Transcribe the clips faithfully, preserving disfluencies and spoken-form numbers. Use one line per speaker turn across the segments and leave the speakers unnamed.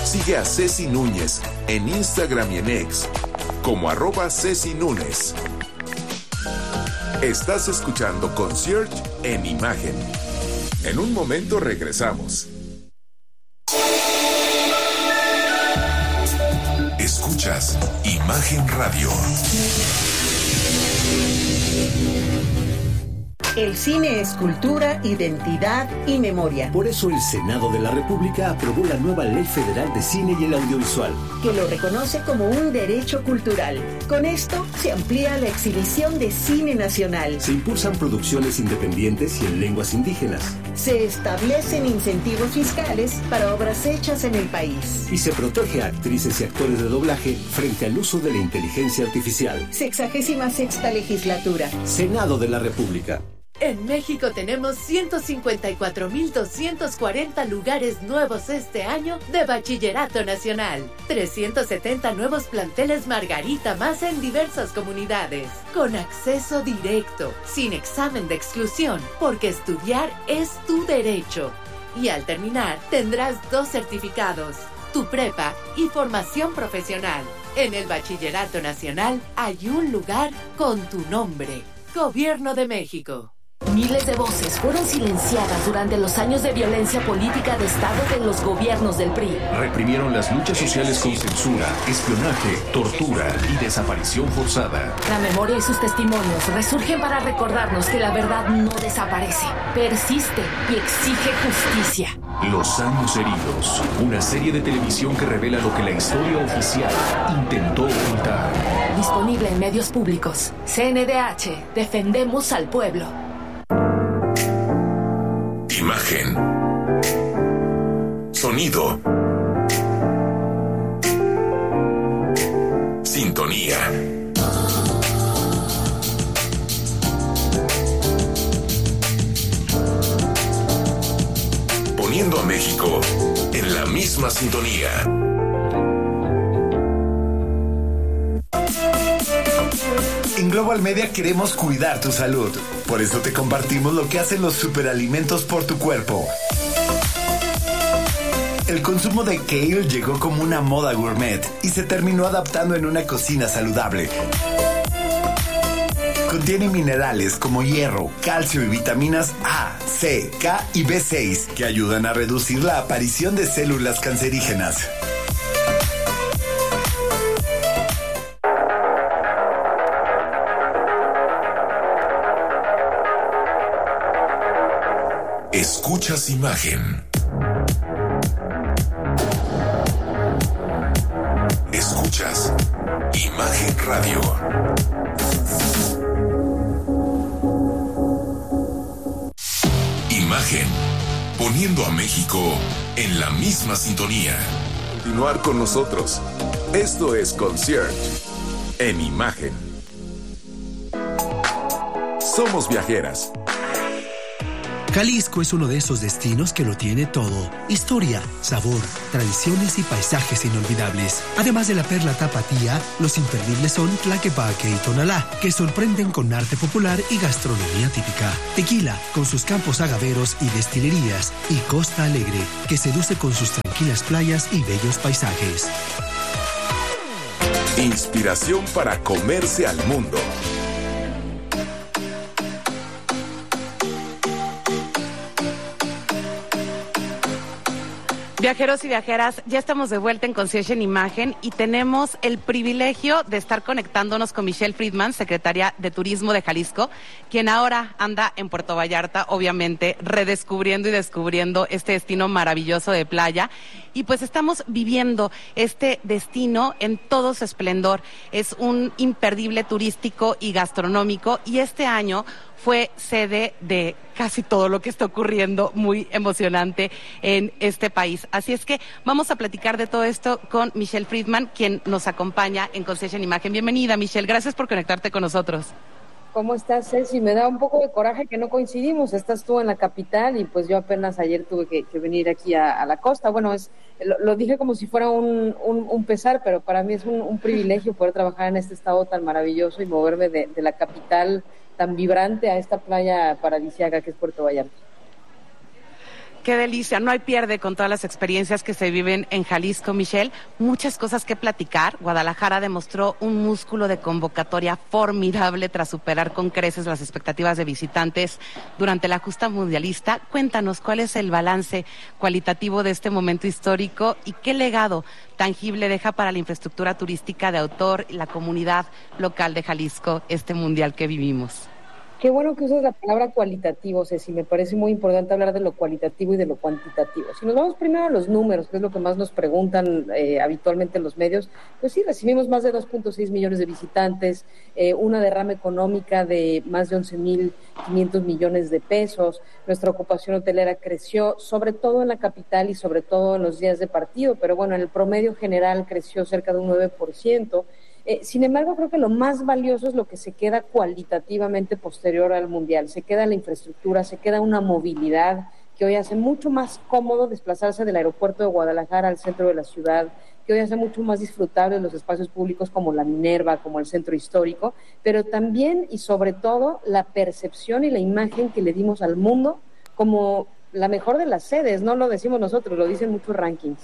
Sigue a Ceci Núñez en Instagram y en X como arroba Ceci Núñez. Estás escuchando Concierge en Imagen. En un momento regresamos. Escuchas Imagen Radio.
El cine es cultura, identidad y memoria.
Por eso el Senado de la República aprobó la nueva Ley Federal de Cine y el Audiovisual,
que lo reconoce como un derecho cultural. Con esto se amplía la exhibición de cine nacional.
Se impulsan producciones independientes y en lenguas indígenas.
Se establecen incentivos fiscales para obras hechas en el país.
Y se protege a actrices y actores de doblaje frente al uso de la inteligencia artificial.
Sexagésima sexta legislatura.
Senado de la República.
En México tenemos ciento cincuenta y cuatro mil doscientos cuarenta lugares nuevos este año de Bachillerato Nacional. trescientos setenta nuevos planteles Margarita más en diversas comunidades. Con acceso directo, sin examen de exclusión, porque estudiar es tu derecho. Y al terminar, tendrás dos certificados, tu prepa y formación profesional. En el Bachillerato Nacional hay un lugar con tu nombre. Gobierno de México.
Miles de voces fueron silenciadas durante los años de violencia política de Estado de los gobiernos del P R I.
Reprimieron las luchas sociales con censura, espionaje, tortura y desaparición forzada.
La memoria y sus testimonios resurgen para recordarnos que la verdad no desaparece, persiste y exige justicia.
Los años heridos, una serie de televisión que revela lo que la historia oficial intentó ocultar.
Disponible en medios públicos. C N D H, defendemos al pueblo.
Imagen. Sonido. Sintonía. Poniendo a México en la misma sintonía.
En Global Media queremos cuidar tu salud. Por eso te compartimos lo que hacen los superalimentos por tu cuerpo. El consumo de kale llegó como una moda gourmet y se terminó adaptando en una cocina saludable. Contiene minerales como hierro, calcio y vitaminas A, C, K y B seis que ayudan a reducir la aparición de células cancerígenas.
Escuchas Imagen. Escuchas Imagen Radio. Imagen. Poniendo a México en la misma sintonía. Continuar con nosotros. Esto es Concierge en Imagen. Somos viajeras.
Jalisco es uno de esos destinos que lo tiene todo. Historia, sabor, tradiciones y paisajes inolvidables. Además de la perla tapatía, los imperdibles son Tlaquepaque y Tonalá, que sorprenden con arte popular y gastronomía típica. Tequila, con sus campos agaveros y destilerías. Y Costa Alegre, que seduce con sus tranquilas playas y bellos paisajes.
Inspiración para comerse al mundo.
Viajeros y viajeras, ya estamos de vuelta en Concierge en Imagen y tenemos el privilegio de estar conectándonos con Michelle Friedman, secretaria de Turismo de Jalisco, quien ahora anda en Puerto Vallarta, obviamente redescubriendo y descubriendo este destino maravilloso de playa. Y pues estamos viviendo este destino en todo su esplendor. Es un imperdible turístico y gastronómico y este año fue sede de casi todo lo que está ocurriendo, muy emocionante en este país. Así es que vamos a platicar de todo esto con Michelle Friedman, quien nos acompaña en Concierge en Imagen. Bienvenida, Michelle, gracias por conectarte con nosotros.
¿Cómo estás, Ceci? Me da un poco de coraje que no coincidimos. Estás tú en la capital y pues yo apenas ayer tuve que, que venir aquí a, a la costa. Bueno, es lo, lo dije como si fuera un, un, un pesar, pero para mí es un, un privilegio poder trabajar en este estado tan maravilloso y moverme de, de la capital tan vibrante a esta playa paradisíaca que es Puerto Vallarta.
Qué delicia, no hay pierde con todas las experiencias que se viven en Jalisco, Michelle. Muchas cosas que platicar. Guadalajara demostró un músculo de convocatoria formidable tras superar con creces las expectativas de visitantes durante la justa mundialista. Cuéntanos cuál es el balance cualitativo de este momento histórico y qué legado tangible deja para la infraestructura turística de autor y la comunidad local de Jalisco este mundial que vivimos.
Qué bueno que usas la palabra cualitativo, Ceci, me parece muy importante hablar de lo cualitativo y de lo cuantitativo. Si nos vamos primero a los números, que es lo que más nos preguntan eh, habitualmente en los medios, pues sí, recibimos más de dos punto seis millones de visitantes, eh, una derrama económica de más de once mil quinientos millones de pesos, nuestra ocupación hotelera creció, sobre todo en la capital y sobre todo en los días de partido, pero bueno, en el promedio general creció cerca de un nueve por ciento. Eh, sin embargo, creo que lo más valioso es lo que se queda cualitativamente posterior al Mundial. Se queda la infraestructura, se queda una movilidad que hoy hace mucho más cómodo desplazarse del aeropuerto de Guadalajara al centro de la ciudad, que hoy hace mucho más disfrutables los espacios públicos como la Minerva, como el centro histórico, pero también y sobre todo la percepción y la imagen que le dimos al mundo como la mejor de las sedes. No lo decimos nosotros, lo dicen muchos rankings.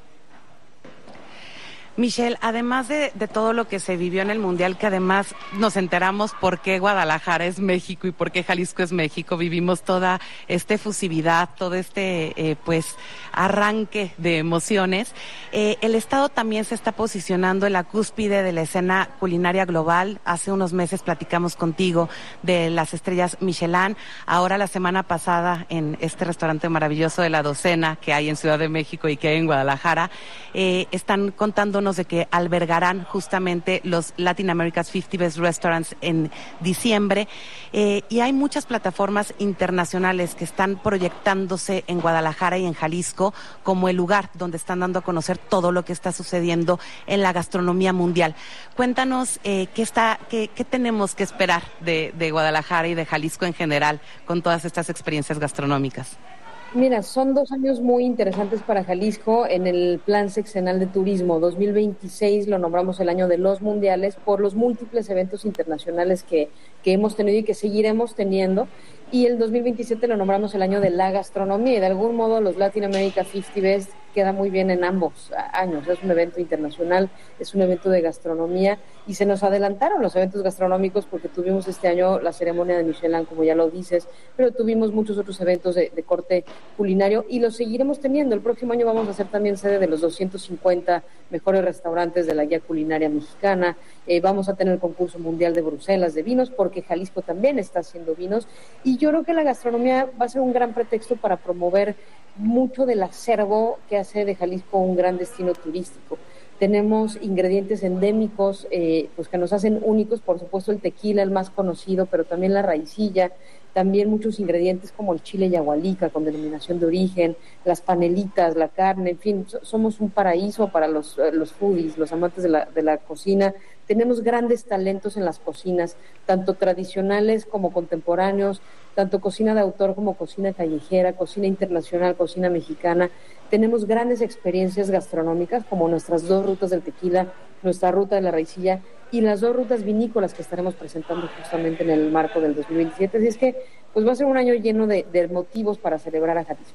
Michelle, además de, de todo lo que se vivió en el Mundial, que además nos enteramos por qué Guadalajara es México y por qué Jalisco es México, vivimos toda esta efusividad, todo este eh, pues arranque de emociones. Eh, el Estado también se está posicionando en la cúspide de la escena culinaria global. Hace unos meses platicamos contigo de las estrellas Michelin. Ahora la semana pasada en este restaurante maravilloso de La Docena que hay en Ciudad de México y que hay en Guadalajara, eh, están contándonos de que albergarán justamente los Latin America's cincuenta Best Restaurants en diciembre, eh, y hay muchas plataformas internacionales que están proyectándose en Guadalajara y en Jalisco como el lugar donde están dando a conocer todo lo que está sucediendo en la gastronomía mundial. Cuéntanos eh, qué está, qué, qué tenemos que esperar de, de Guadalajara y de Jalisco en general con todas estas experiencias gastronómicas.
Mira, son dos años muy interesantes para Jalisco en el Plan Sexenal de Turismo. dos mil veintiséis lo nombramos el año de los mundiales por los múltiples eventos internacionales que, que hemos tenido y que seguiremos teniendo. Y el dos mil veintisiete lo nombramos el año de la gastronomía. Y de algún modo los Latin America cincuenta Best queda muy bien en ambos años. Es un evento internacional, es un evento de gastronomía y se nos adelantaron los eventos gastronómicos porque tuvimos este año la ceremonia de Michelin, como ya lo dices, pero tuvimos muchos otros eventos de, de corte culinario y los seguiremos teniendo. El próximo año vamos a ser también sede de los doscientos cincuenta mejores restaurantes de la guía culinaria mexicana. Eh, vamos a tener el concurso mundial de Bruselas de vinos porque Jalisco también está haciendo vinos y yo creo que la gastronomía va a ser un gran pretexto para promover mucho del acervo que hace de Jalisco un gran destino turístico. Tenemos ingredientes endémicos eh, pues que nos hacen únicos, por supuesto el tequila, el más conocido, pero también la raicilla, también muchos ingredientes como el chile yagualica con denominación de origen, las panelitas, la carne, en fin, so, somos un paraíso para los, los foodies, los amantes de la, de la cocina. Tenemos grandes talentos en las cocinas, tanto tradicionales como contemporáneos, tanto cocina de autor como cocina callejera, cocina internacional, cocina mexicana. Tenemos grandes experiencias gastronómicas como nuestras dos rutas del tequila, nuestra ruta de la raicilla y las dos rutas vinícolas que estaremos presentando justamente en el marco del dos mil veintisiete. Así es que pues va a ser un año lleno de, de motivos para celebrar a Jalisco.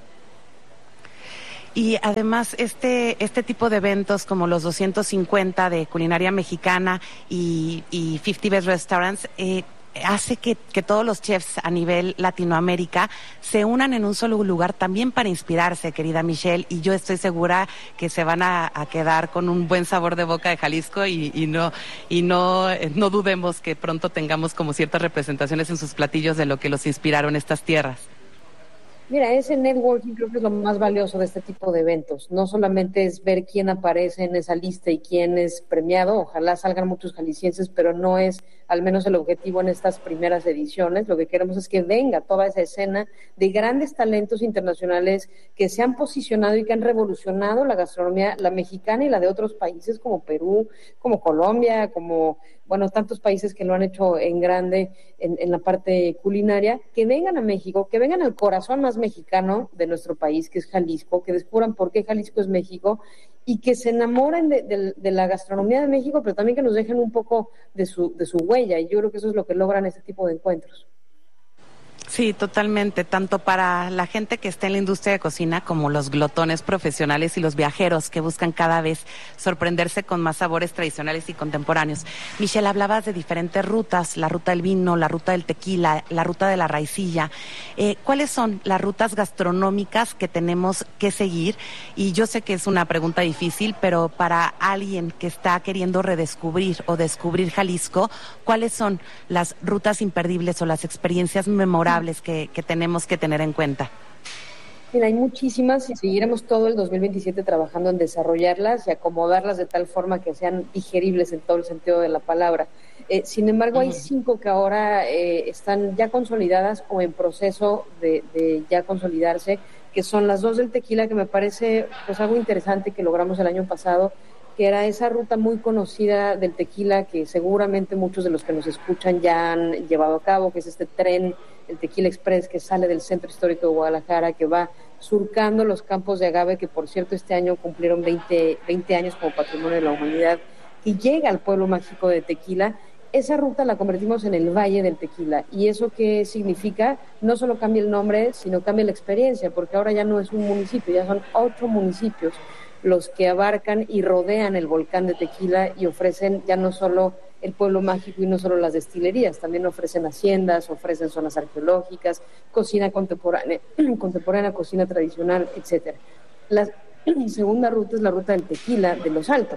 Y además este este tipo de eventos como los doscientos cincuenta de culinaria mexicana y, y cincuenta Best Restaurants eh, hace que, que todos los chefs a nivel Latinoamérica se unan en un solo lugar también para inspirarse, querida Michelle, y yo estoy segura que se van a, a quedar con un buen sabor de boca de Jalisco y, y no y no no dudemos que pronto tengamos como ciertas representaciones en sus platillos de lo que los inspiraron estas tierras.
Mira, ese networking creo que es lo más valioso de este tipo de eventos. No solamente es ver quién aparece en esa lista y quién es premiado, ojalá salgan muchos jaliscienses, pero no es al menos el objetivo en estas primeras ediciones. Lo que queremos es que venga toda esa escena de grandes talentos internacionales que se han posicionado y que han revolucionado la gastronomía, la mexicana y la de otros países como Perú, como Colombia, como... bueno, tantos países que lo han hecho en grande en, en la parte culinaria, que vengan a México, que vengan al corazón más mexicano de nuestro país, que es Jalisco, que descubran por qué Jalisco es México y que se enamoren de, de, de la gastronomía de México, pero también que nos dejen un poco de su, de su huella, y yo creo que eso es lo que logran este tipo de encuentros.
Sí, totalmente, tanto para la gente que está en la industria de cocina como los glotones profesionales y los viajeros que buscan cada vez sorprenderse con más sabores tradicionales y contemporáneos. Michelle, hablabas de diferentes rutas, la ruta del vino, la ruta del tequila, la ruta de la raicilla. Eh, ¿Cuáles son las rutas gastronómicas que tenemos que seguir? Y yo sé que es una pregunta difícil, pero para alguien que está queriendo redescubrir o descubrir Jalisco, ¿cuáles son las rutas imperdibles o las experiencias memorables Que, que tenemos que tener en cuenta?
Mira, hay muchísimas y seguiremos todo el dos mil veintisiete trabajando en desarrollarlas y acomodarlas de tal forma que sean digeribles en todo el sentido de la palabra. Eh, sin embargo, uh-huh. hay cinco que ahora eh, están ya consolidadas o en proceso de, de ya consolidarse, que son las dos del tequila, que me parece pues algo interesante que logramos el año pasado, que era esa ruta muy conocida del tequila que seguramente muchos de los que nos escuchan ya han llevado a cabo, que es este tren, el Tequila Express, que sale del Centro Histórico de Guadalajara, que va surcando los campos de agave, que por cierto este año cumplieron veinte, veinte años como Patrimonio de la Humanidad, y llega al pueblo mágico de Tequila. Esa ruta la convertimos en el Valle del Tequila. ¿Y eso qué significa? No solo cambia el nombre, sino cambia la experiencia, porque ahora ya no es un municipio, ya son ocho municipios los que abarcan y rodean el volcán de Tequila y ofrecen ya no solo el pueblo mágico y no solo las destilerías, también ofrecen haciendas, ofrecen zonas arqueológicas, cocina contemporánea, contemporánea, cocina tradicional, etcétera. La segunda ruta es la ruta del tequila de Los Altos.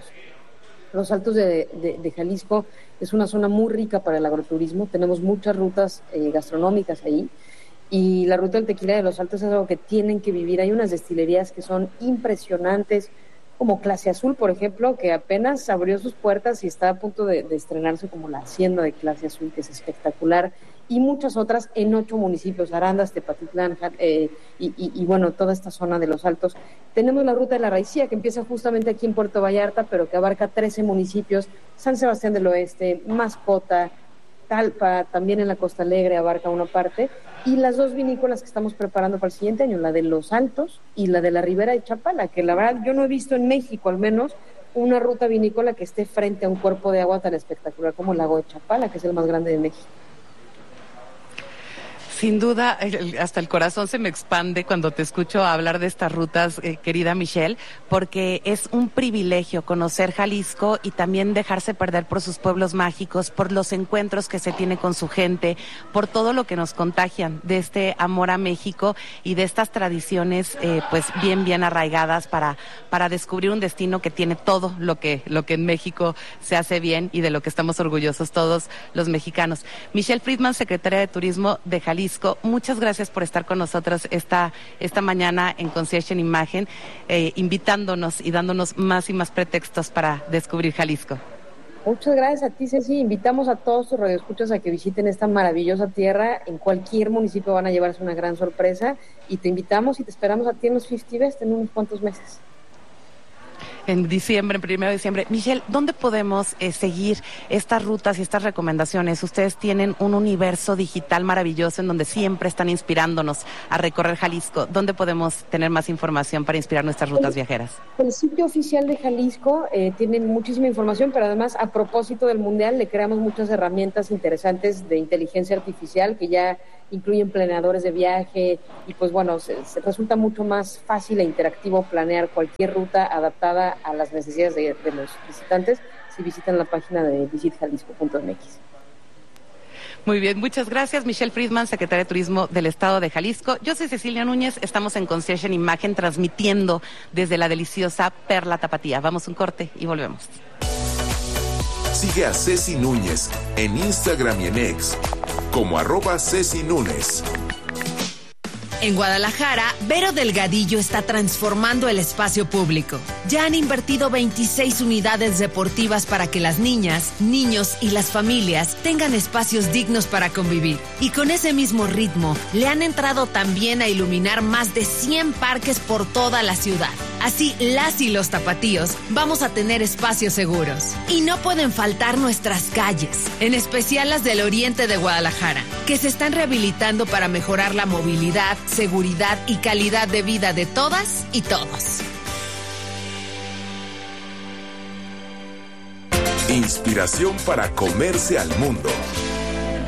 Los Altos de, de, de Jalisco es una zona muy rica para el agroturismo, tenemos muchas rutas eh, gastronómicas ahí, y la ruta del tequila de Los Altos es algo que tienen que vivir. Hay unas destilerías que son impresionantes, como Clase Azul, por ejemplo, que apenas abrió sus puertas y está a punto de, de estrenarse como la hacienda de Clase Azul, que es espectacular, y muchas otras en ocho municipios, Arandas, Tepatitlán, eh, y, y, y bueno, toda esta zona de Los Altos. Tenemos la ruta de la raicilla, que empieza justamente aquí en Puerto Vallarta, pero que abarca trece municipios, San Sebastián del Oeste, Mascota, Talpa, también en la Costa Alegre abarca una parte, y las dos vinícolas que estamos preparando para el siguiente año, la de Los Altos y la de la Ribera de Chapala, que la verdad yo no he visto en México al menos una ruta vinícola que esté frente a un cuerpo de agua tan espectacular como el lago de Chapala, que es el más grande de México.
Sin duda, hasta el corazón se me expande cuando te escucho hablar de estas rutas, eh, querida Michelle, porque es un privilegio conocer Jalisco y también dejarse perder por sus pueblos mágicos, por los encuentros que se tiene con su gente, por todo lo que nos contagian de este amor a México y de estas tradiciones eh, pues bien, bien arraigadas para, para descubrir un destino que tiene todo lo que, lo que en México se hace bien y de lo que estamos orgullosos todos los mexicanos. Michelle Friedman, secretaria de Turismo de Jalisco, muchas gracias por estar con nosotros esta, esta mañana en Concierge en Imagen, eh, invitándonos y dándonos más y más pretextos para descubrir Jalisco.
Muchas gracias a ti, Ceci. Invitamos a todos tus radioescuchas a que visiten esta maravillosa tierra. En cualquier municipio van a llevarse una gran sorpresa y te invitamos y te esperamos a ti en los cincuenta Best en unos cuantos meses.
En diciembre, en primero de diciembre. Michelle, ¿dónde podemos eh, seguir estas rutas y estas recomendaciones? Ustedes tienen un universo digital maravilloso en donde siempre están inspirándonos a recorrer Jalisco. ¿Dónde podemos tener más información para inspirar nuestras rutas el, viajeras?
El sitio oficial de Jalisco eh, tiene muchísima información, pero además, a propósito del Mundial, le creamos muchas herramientas interesantes de inteligencia artificial que ya incluyen planeadores de viaje y pues bueno, se, se resulta mucho más fácil e interactivo planear cualquier ruta adaptada a las necesidades de, de los visitantes si visitan la página de visit jalisco punto m x.
Muy bien, muchas gracias. Michelle Friedman, secretaria de Turismo del Estado de Jalisco. Yo soy Cecilia Núñez, estamos en Concierge en Imagen transmitiendo desde la deliciosa Perla Tapatía. Vamos un corte y volvemos.
Sigue a Ceci Núñez en Instagram y en X como arroba Ceci Núñez.
En Guadalajara, Vero Delgadillo está transformando el espacio público. Ya han invertido veintiséis unidades deportivas para que las niñas, niños y las familias tengan espacios dignos para convivir. Y con ese mismo ritmo, le han entrado también a iluminar más de cien parques por toda la ciudad. Así, las y los tapatíos vamos a tener espacios seguros. Y no pueden faltar nuestras calles, en especial las del oriente de Guadalajara, que se están rehabilitando para mejorar la movilidad, seguridad y calidad de vida de todas y todos.
Inspiración para comerse al mundo.